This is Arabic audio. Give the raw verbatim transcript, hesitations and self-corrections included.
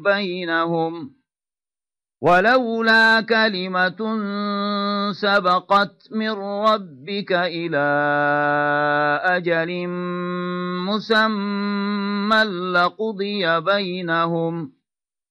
بينهم ولولا كلمة سبقت من ربك إلى أجل مسمى لقضي بينهم